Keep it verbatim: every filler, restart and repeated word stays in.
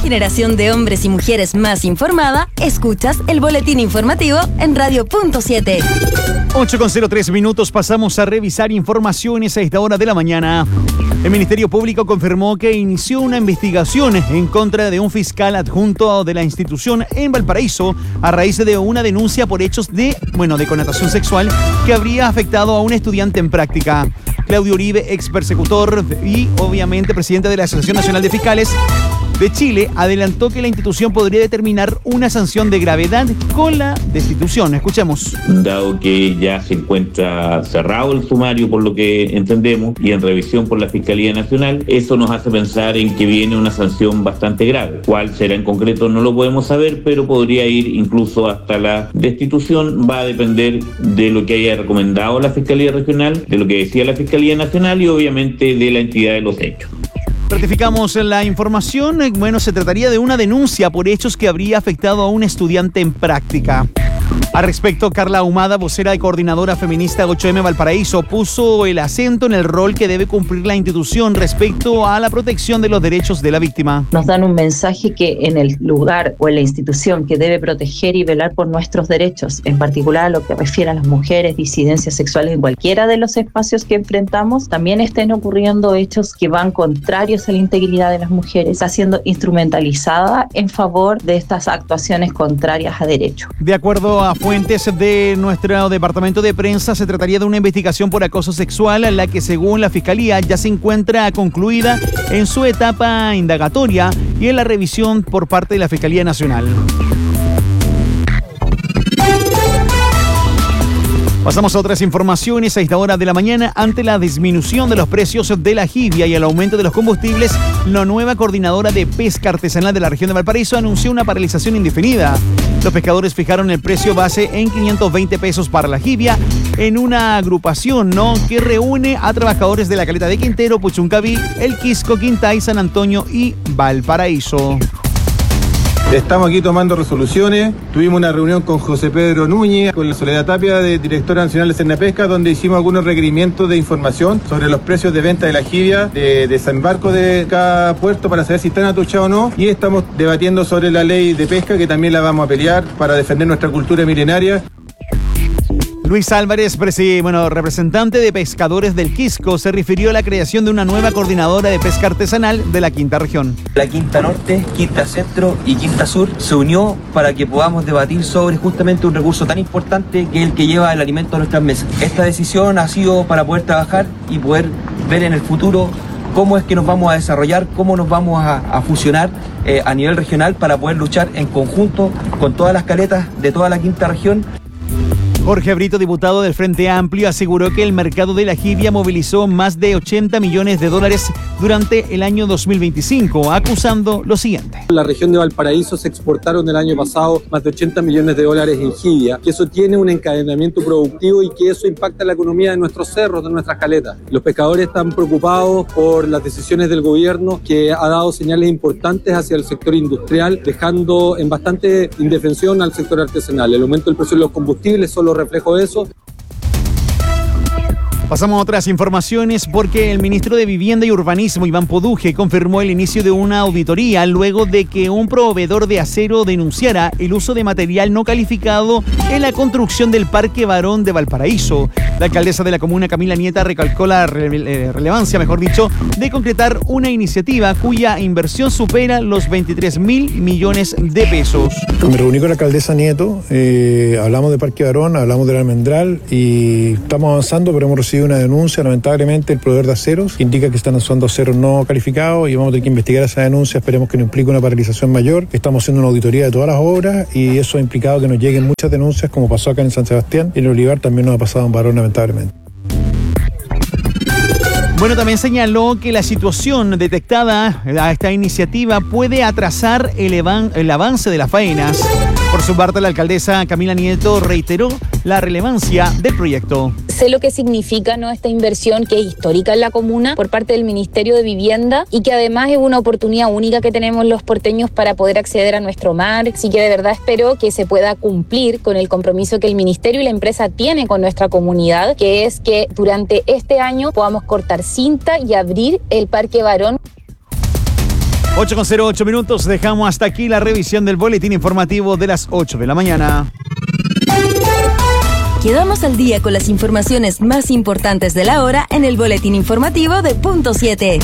generación de hombres y mujeres más informada, escuchas el boletín informativo en Radio Punto siete. ocho con cero tres minutos, pasamos a revisar informaciones a esta hora de la mañana. El Ministerio Público confirmó que inició una investigación en contra de un fiscal adjunto de la institución en Valparaíso a raíz de una denuncia por hechos de, bueno, de connotación sexual que habría afectado a un estudiante en práctica. Claudio Uribe, ex persecutor y obviamente presidente de la Asociación Nacional de Fiscales de Chile, adelantó que la institución podría determinar una sanción de gravedad con la destitución. Escuchemos. Dado que ya se encuentra cerrado el sumario por lo que entendemos y en revisión por la Fiscalía Nacional, eso nos hace pensar en que viene una sanción bastante grave. ¿Cuál será en concreto? No lo podemos saber, pero podría ir incluso hasta la destitución. Va a depender de lo que haya recomendado la Fiscalía Regional, de lo que decía la Fiscalía Nacional y obviamente de la entidad de los hechos. Ratificamos la información. Bueno, se trataría de una denuncia por hechos que habría afectado a un estudiante en práctica. Al respecto, Carla Ahumada, vocera de Coordinadora Feminista ocho eme Valparaíso, puso el acento en el rol que debe cumplir la institución respecto a la protección de los derechos de la víctima. Nos dan un mensaje que en el lugar o en la institución que debe proteger y velar por nuestros derechos, en particular a lo que refiere a las mujeres, disidencias sexuales en cualquiera de los espacios que enfrentamos, también estén ocurriendo hechos que van contrarios a la integridad de las mujeres, está siendo instrumentalizada en favor de estas actuaciones contrarias a derecho. De acuerdo a fuentes de nuestro departamento de prensa, se trataría de una investigación por acoso sexual, la que según la Fiscalía ya se encuentra concluida en su etapa indagatoria y en la revisión por parte de la Fiscalía Nacional. Pasamos a otras informaciones a esta hora de la mañana. Ante la disminución de los precios de la jibia y el aumento de los combustibles, la nueva coordinadora de pesca artesanal de la región de Valparaíso anunció una paralización indefinida. Los pescadores fijaron el precio base en quinientos veinte pesos para la jibia en una agrupación, ¿no?, que reúne a trabajadores de la Caleta de Quintero, Puchuncaví, El Quisco, Quintay, San Antonio y Valparaíso. Estamos aquí tomando resoluciones. Tuvimos una reunión con José Pedro Núñez, con la Soledad Tapia, de directora nacional de Cernapesca, donde hicimos algunos requerimientos de información sobre los precios de venta de la jibia, de desembarco de cada puerto para saber si están atuchados o no. Y estamos debatiendo sobre la ley de pesca, que también la vamos a pelear para defender nuestra cultura milenaria. Luis Álvarez, bueno, representante de pescadores del Quisco, se refirió a la creación de una nueva coordinadora de pesca artesanal de la Quinta Región. La Quinta Norte, Quinta Centro y Quinta Sur se unió para que podamos debatir sobre justamente un recurso tan importante que es el que lleva el alimento a nuestras mesas. Esta decisión ha sido para poder trabajar y poder ver en el futuro cómo es que nos vamos a desarrollar, cómo nos vamos a, a fusionar eh, a nivel regional para poder luchar en conjunto con todas las caletas de toda la Quinta Región. Jorge Brito, diputado del Frente Amplio, aseguró que el mercado de la jibia movilizó más de ochenta millones de dólares durante el año dos mil veinticinco, acusando lo siguiente. En la región de Valparaíso se exportaron el año pasado más de ochenta millones de dólares en jibia, que eso tiene un encadenamiento productivo y que eso impacta la economía de nuestros cerros, de nuestras caletas. Los pescadores están preocupados por las decisiones del gobierno, que ha dado señales importantes hacia el sector industrial, dejando en bastante indefensión al sector artesanal. El aumento del precio de los combustibles solo reflejo de eso. Pasamos a otras informaciones porque el ministro de Vivienda y Urbanismo, Iván Poduje, confirmó el inicio de una auditoría luego de que un proveedor de acero denunciara el uso de material no calificado en la construcción del Parque Barón de Valparaíso. La alcaldesa de la comuna, Camila Nieta, recalcó la rele- relevancia, mejor dicho, de concretar una iniciativa cuya inversión supera los veintitrés mil millones de pesos. Me reuní con la alcaldesa Nieto, eh, hablamos de Parque Barón, hablamos del Almendral y estamos avanzando, pero hemos recibido una denuncia, lamentablemente, el proveedor de aceros, que indica que están usando aceros no calificados y vamos a tener que investigar esa denuncia. Esperemos que no implique una paralización mayor. Estamos haciendo una auditoría de todas las obras y eso ha implicado que nos lleguen muchas denuncias, como pasó acá en San Sebastián, y en el Olivar también nos ha pasado en Barón, lamentablemente. Bueno, también señaló que la situación detectada a esta iniciativa puede atrasar el, evan- el avance de las faenas. Por su parte, la alcaldesa Camila Nieto reiteró la relevancia del proyecto. Sé lo que significa, ¿no?, esta inversión que es histórica en la comuna por parte del Ministerio de Vivienda y que además es una oportunidad única que tenemos los porteños para poder acceder a nuestro mar. Así que de verdad espero que se pueda cumplir con el compromiso que el Ministerio y la empresa tienen con nuestra comunidad, que es que durante este año podamos cortar cinta y abrir el Parque Barón. ocho con cero ocho minutos, dejamos hasta aquí la revisión del boletín informativo de las ocho de la mañana. Quedamos al día con las informaciones más importantes de la hora en el boletín informativo de Punto siete.